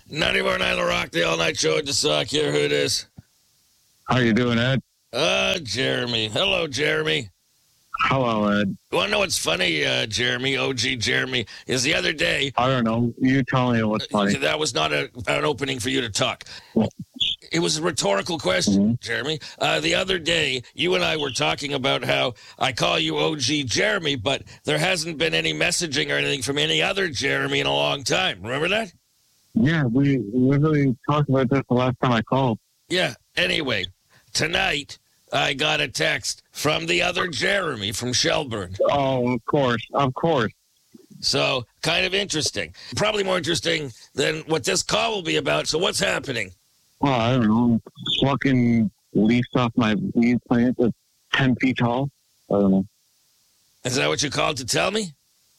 94.9 The Rock, the all-night show at the Sock here. Who it is? How you doing, Ed? Jeremy. Hello, Jeremy. Hello, Ed. You want to know what's funny, Jeremy, OG Jeremy, is the other day... I don't know. You tell me what's funny. That was not an opening for you to talk. It was a rhetorical question, Jeremy. The other day, you and I were talking about how I call you OG Jeremy, but there hasn't been any messaging or anything from any other Jeremy in a long time. Remember that? Yeah, we literally talked about this the last time I called. Yeah. Anyway, tonight, I got a text from the other Jeremy from Shelburne. Oh, of course. So, kind of interesting. Probably more interesting than what this call will be about. So, what's happening? Well, I don't know. Plucking leaves off my weed plant that's 10 feet tall. I don't know. Is that what you called to tell me?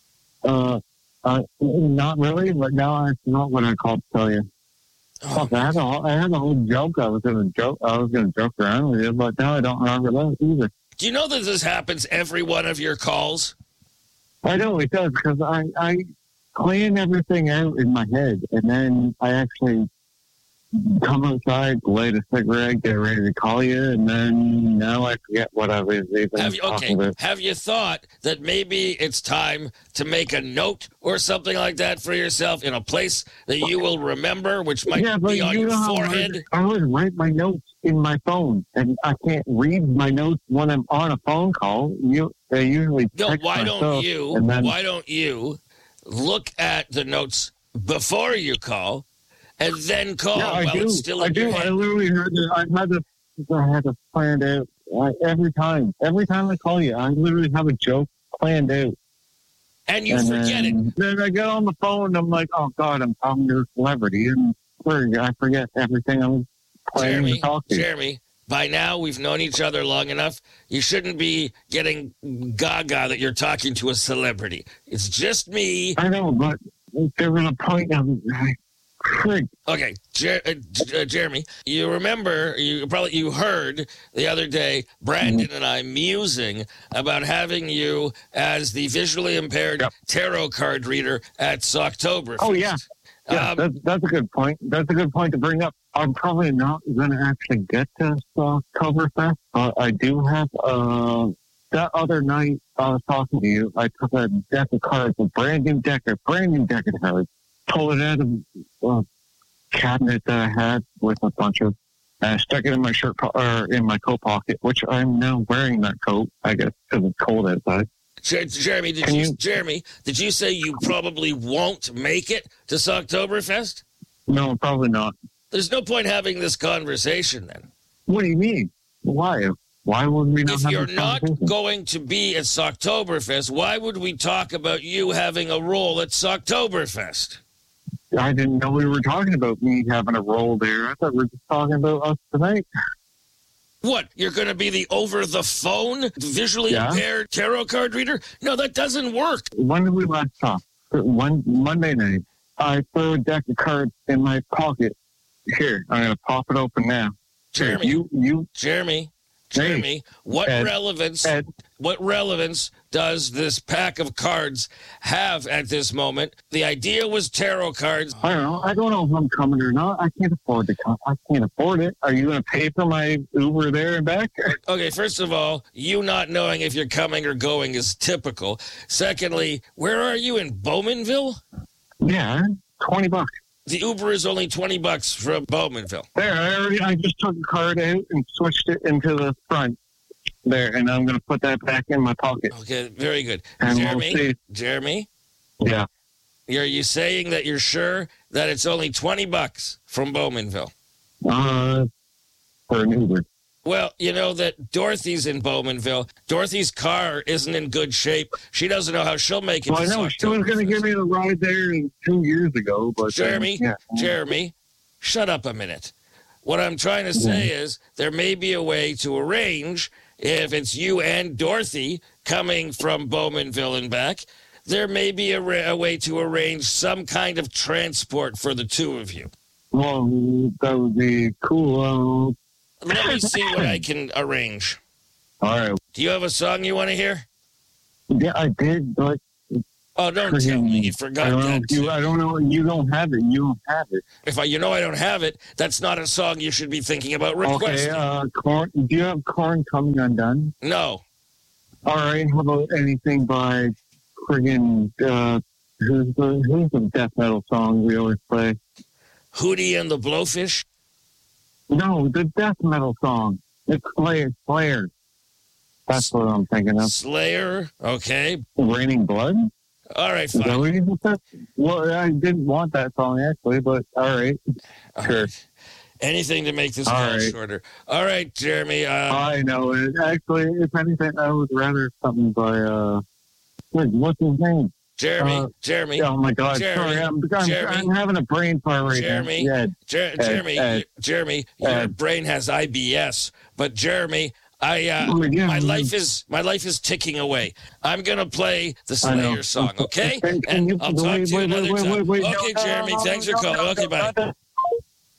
Not really, but now that's not what I called to tell you. Oh, I had a whole joke I was gonna joke around with you, but now I don't remember that either. do you know that this happens every one of your calls? I know it does because I plan everything out in my head, and then I actually come outside, light a cigarette, get ready to call you, and then now I forget what I was even talking about. Have you thought that maybe it's time to make a note or something like that for yourself in a place that you will remember, which might be on your forehead? I would write my notes in my phone, and I can't read my notes when I'm on a phone call. They usually text why don't you look at the notes before you call? And then call. Yeah, I do. It's still in your head. I literally heard that. I had to plan it out every time. Every time I call you, I literally have a joke planned out. And you forget it. Then I get on the phone and I'm like, oh, God, I'm talking to a celebrity. And I forget everything I was planning to talk to. Jeremy, by now we've known each other long enough. You shouldn't be getting gaga that you're talking to a celebrity. It's just me. I know, but there was a point of... Okay, Jeremy, you remember, you heard the other day Brandon and I musing about having you as the visually impaired tarot card reader at Socktober. Oh, yeah. That's a good point. That's a good point to bring up. I'm probably not going to actually get to Socktoberfest. I do have, that other night I was talking to you, I took a deck of cards, a brand new deck of cards. Pull it out of a cabinet that I had with a bunch of, stuck it in my in my coat pocket, which I'm now wearing that coat, I guess, because it's cold outside. Jeremy, did you say you probably won't make it to Socktoberfest? No, probably not. There's no point having this conversation then. What do you mean? Why? Why would we not? If you're not going to be at Socktoberfest, why would we talk about you having a role at Socktoberfest? I didn't know we were talking about me having a role there. I thought we were just talking about us tonight. What? You're going to be the over-the-phone visually impaired tarot card reader? No, that doesn't work. When did we last talk? One Monday night. I threw a deck of cards in my pocket. Here, I'm going to pop it open now. Jeremy, Jeremy, what relevance does this pack of cards have at this moment? The idea was tarot cards. I don't know if I'm coming or not. I can't afford to come. I can't afford it. Are you going to pay for my Uber there and back? Okay, first of all, you not knowing if you're coming or going is typical. Secondly, where are you, in Bowmanville? Yeah, $20. The Uber is only $20 from Bowmanville. There, I just took a card out and switched it into the front there, and I'm going to put that back in my pocket. Okay, very good. And Jeremy? Yeah. Are you saying that you're sure that it's only $20 from Bowmanville? For an Uber. Well, you know that Dorothy's in Bowmanville. Dorothy's car isn't in good shape. She doesn't know how she'll make it. Well, I know she was going to give me a ride there 2 years ago, but Jeremy, shut up a minute. What I'm trying to say is there may be a way to arrange, if it's you and Dorothy coming from Bowmanville and back, there may be a way to arrange some kind of transport for the two of you. Well, that would be cool. Let me see what I can arrange. All right. Do you have a song you want to hear? Yeah, I did, but Oh, don't tell me you forgot that. I don't know. You don't have it. You don't have it. If I don't have it, that's not a song you should be thinking about requesting. Okay, Korn. Do you have Korn Coming Undone? No. All right. How about anything by friggin' who's the death metal song we always play? Hootie and the Blowfish? No, the death metal song. It's Slayer. That's what I'm thinking of. Slayer. Okay. Raining Blood? All right, Is that fine. what you just said? Well, I didn't want that song, actually, but all right. Sure. Anything to make this call shorter. All right, Jeremy. I know. Actually, if anything, I would rather something by, what's his name? Jeremy. Oh, my God. Jeremy, Sorry, I'm having a brain fire right now. Jeremy, your brain has IBS. But, Jeremy, my life is ticking away. I'm gonna play the Slayer song, okay? And I'll talk to you another time. Okay, Jeremy, thanks for calling. Okay, bye.